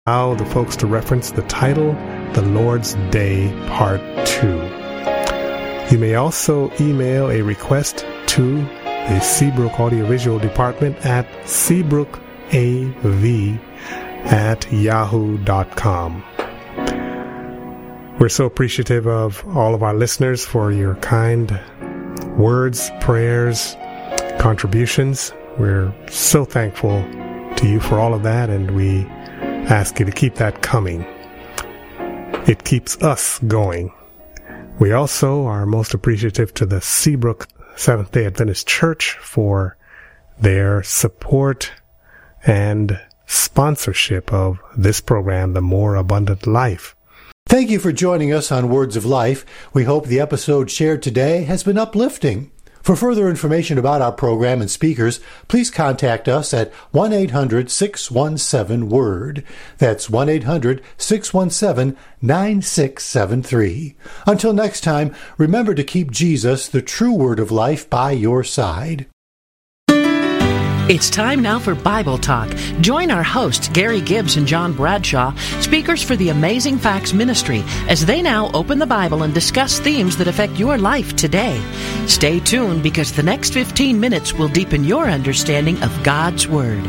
allow the folks to reference the title, The Lord's Day, Part 2. You may also email a request to the Seabrook Audiovisual Department at seabrookav@yahoo.com. We're so appreciative of all of our listeners for your kind words, prayers, contributions. We're so thankful to you for all of that, and we ask you to keep that coming. It keeps us going. We also are most appreciative to the Seabrook Seventh-day Adventist Church for their support and sponsorship of this program, The More Abundant Life. Thank you for joining us on Words of Life. We hope the episode shared today has been uplifting. For further information about our program and speakers, please contact us at 1-800-617-WORD. That's 1-800-617-9673. Until next time, remember to keep Jesus, the true Word of Life, by your side. It's time now for Bible Talk. Join our hosts, Gary Gibbs and John Bradshaw, speakers for the Amazing Facts Ministry, as they now open the Bible and discuss themes that affect your life today. Stay tuned, because the next 15 minutes will deepen your understanding of God's Word.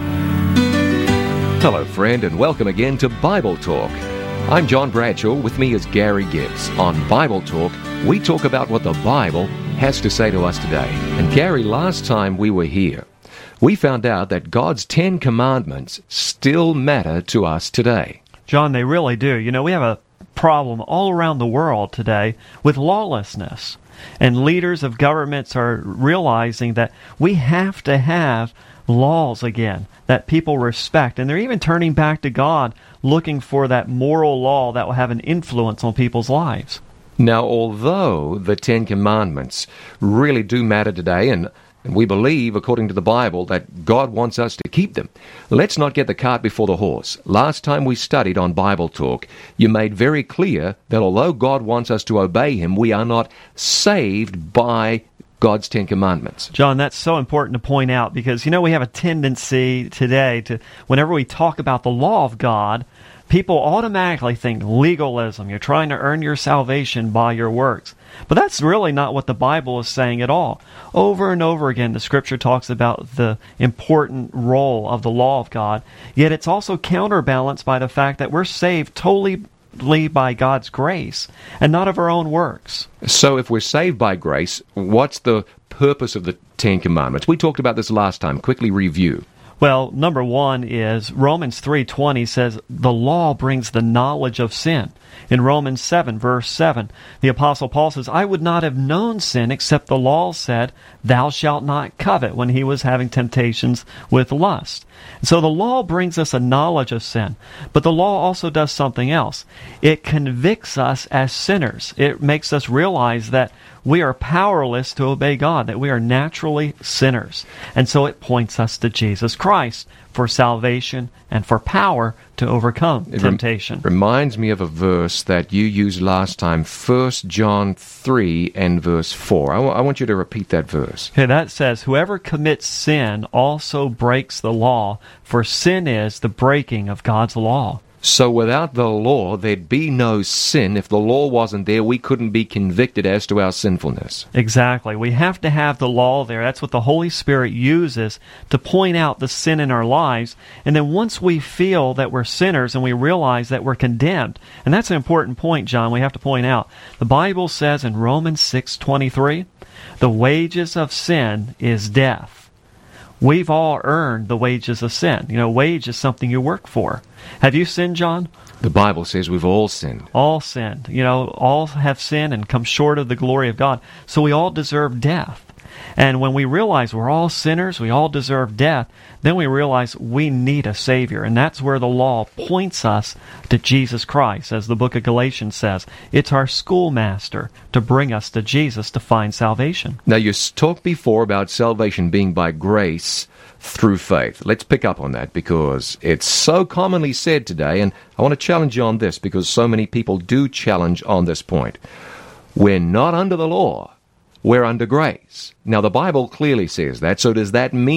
Hello, friend, and welcome again to Bible Talk. I'm John Bradshaw. With me is Gary Gibbs. On Bible Talk, we talk about what the Bible has to say to us today. And Gary, last time we were here, we found out that God's 10 Commandments still matter to us today. John, they really do. You know, we have a problem all around the world today with lawlessness. And leaders of governments are realizing that we have to have laws again that people respect. And they're even turning back to God, looking for that moral law that will have an influence on people's lives. Now, although the 10 Commandments really do matter today, and we believe, according to the Bible, that God wants us to keep them, let's not get the cart before the horse. Last time we studied on Bible Talk, you made very clear that although God wants us to obey Him, we are not saved by God's 10 Commandments. John, that's so important to point out, because, you know, we have a tendency today to, whenever we talk about the law of God, people automatically think legalism. You're trying to earn your salvation by your works. But that's really not what the Bible is saying at all. Over and over again, the Scripture talks about the important role of the law of God, yet it's also counterbalanced by the fact that we're saved totally by God's grace and not of our own works. So if we're saved by grace, what's the purpose of the 10 Commandments? We talked about this last time. Quickly review. Well, number one is Romans 3:20 says the law brings the knowledge of sin. In Romans 7, verse 7, the Apostle Paul says, I would not have known sin except the law said, thou shalt not covet, when he was having temptations with lust. And so the law brings us a knowledge of sin. But the law also does something else. It convicts us as sinners. It makes us realize that we are powerless to obey God, that we are naturally sinners. And so it points us to Jesus Christ for salvation and for power to overcome temptation. Reminds me of a verse that you used last time, 1 John 3 and verse 4. I want you to repeat that verse. Okay, that says, whoever commits sin also breaks the law, for sin is the breaking of God's law. So without the law, there'd be no sin. If the law wasn't there, we couldn't be convicted as to our sinfulness. Exactly. We have to have the law there. That's what the Holy Spirit uses to point out the sin in our lives. And then once we feel that we're sinners and we realize that we're condemned, and that's an important point, John, we have to point out. The Bible says in Romans 6:23, the wages of sin is death. We've all earned the wages of sin. You know, wage is something you work for. Have you sinned, John? The Bible says we've all sinned. All sinned. You know, all have sinned and come short of the glory of God. So we all deserve death. And when we realize we're all sinners, we all deserve death, then we realize we need a Savior. And that's where the law points us to Jesus Christ. As the book of Galatians says, it's our schoolmaster to bring us to Jesus to find salvation. Now, you talked before about salvation being by grace through faith. Let's pick up on that, because it's so commonly said today, and I want to challenge you on this, because so many people do challenge on this point. We're not under the law. We're under grace. Now, the Bible clearly says that, so does that mean